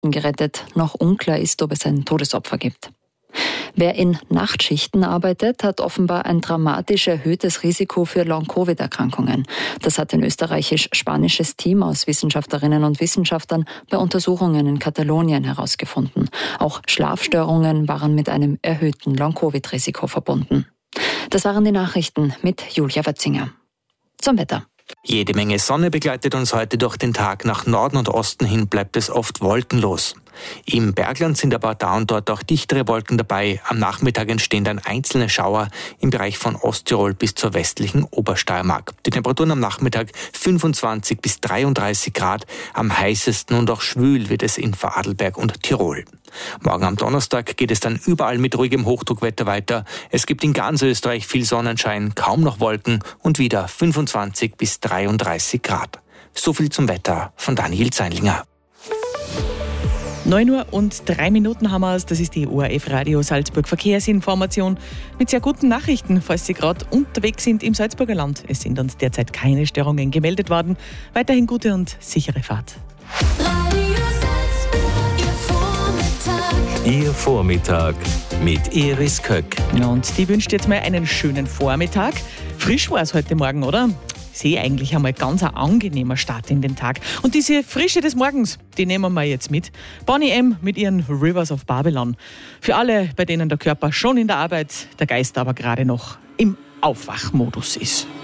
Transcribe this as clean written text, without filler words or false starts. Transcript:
Leben gerettet. Noch unklar ist, ob es ein Todesopfer gibt. Wer in Nachtschichten arbeitet, hat offenbar ein dramatisch erhöhtes Risiko für Long-Covid-Erkrankungen. Das hat ein österreichisch-spanisches Team aus Wissenschaftlerinnen und Wissenschaftlern bei Untersuchungen in Katalonien herausgefunden. Auch Schlafstörungen waren mit einem erhöhten Long-Covid-Risiko verbunden. Das waren die Nachrichten mit Julia Wetzinger. Zum Wetter. Jede Menge Sonne begleitet uns heute durch den Tag. Nach Norden und Osten hin bleibt es oft wolkenlos. Im Bergland sind aber da und dort auch dichtere Wolken dabei. Am Nachmittag entstehen dann einzelne Schauer im Bereich von Osttirol bis zur westlichen Obersteiermark. Die Temperaturen am Nachmittag 25 bis 33 Grad. Am heißesten und auch schwül wird es in Vorarlberg und Tirol. Morgen am Donnerstag geht es dann überall mit ruhigem Hochdruckwetter weiter. Es gibt in ganz Österreich viel Sonnenschein, kaum noch Wolken und wieder 25 bis 33 Grad. So viel zum Wetter von Daniel Zeinlinger. 9:03 haben wir es. Das ist die ORF Radio Salzburg Verkehrsinformation mit sehr guten Nachrichten, falls Sie gerade unterwegs sind im Salzburger Land. Es sind uns derzeit keine Störungen gemeldet worden. Weiterhin gute und sichere Fahrt. Ihr Vormittag mit Iris Köck. Ja, und die wünscht jetzt mal einen schönen Vormittag. Frisch war es heute Morgen, oder? Ich sehe eigentlich einmal ganz ein angenehmer Start in den Tag. Und diese Frische des Morgens, die nehmen wir jetzt mit. Bonnie M. mit ihren Rivers of Babylon. Für alle, bei denen der Körper schon in der Arbeit, der Geist aber gerade noch im Aufwachmodus ist.